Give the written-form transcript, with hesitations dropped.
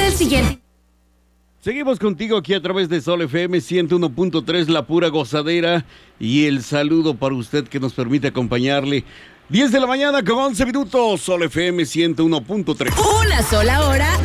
el siguiente. Seguimos contigo aquí a través de Sol FM 101.3, la pura gozadera. Y el saludo para usted que nos permite acompañarle. 10 de la mañana con 11 minutos, Sol FM 101.3. Una sola hora